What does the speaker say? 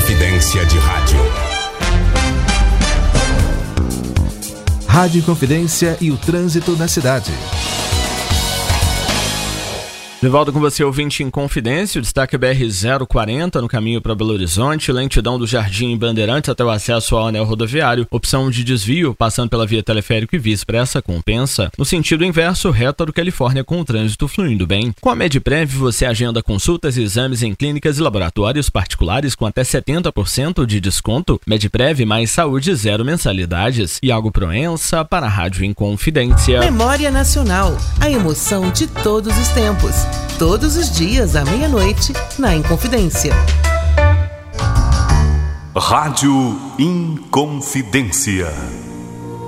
Inconfidência de Rádio. Rádio Inconfidência e o trânsito na cidade. De volta com você, ouvinte Inconfidência, o destaque BR-040 no caminho para Belo Horizonte, lentidão do Jardim Bandeirantes até o acesso ao anel rodoviário, opção de desvio passando pela via teleférico e via expressa compensa. No sentido inverso, reta do Califórnia com o trânsito fluindo bem. Com a Medprev você agenda consultas e exames em clínicas e laboratórios particulares com até 70% de desconto. Medprev mais saúde, 0 mensalidades. Iago Proença para a Rádio Inconfidência. Memória Nacional, a emoção de todos os tempos. Todos os dias à meia-noite na Inconfidência. Rádio Inconfidência.